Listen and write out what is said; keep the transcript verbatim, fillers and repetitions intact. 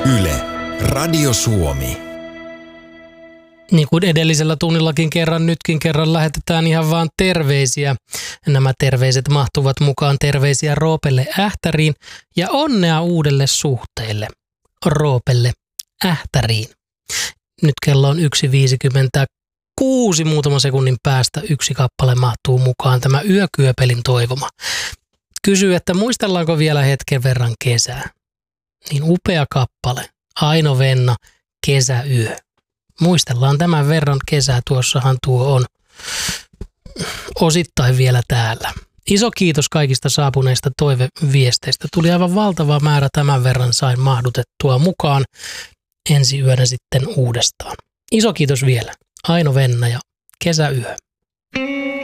Yle, Radio Suomi. Niin kuin edellisellä tunnillakin kerran, nytkin kerran lähetetään ihan vaan terveisiä. Nämä terveiset mahtuvat mukaan terveisiä Roopelle Ähtäriin ja onnea uudelle suhteelle Roopelle Ähtäriin. Nyt kello on yksi viisikymmentäkuusi, muutaman sekunnin päästä yksi kappale mahtuu mukaan, tämä Yökyöpelin toivoma. Kysyy, että muistellaanko vielä hetken verran kesää? Niin upea kappale, Aino Venna, Kesäyö. Muistellaan tämän verran kesää, tuossahan tuo on osittain vielä täällä. Iso kiitos kaikista saapuneista toiveviesteistä. Tuli aivan valtava määrä, tämän verran sain mahdutettua mukaan. Ensi yönä sitten uudestaan. Iso kiitos vielä. Aino Venna ja Kesäyö.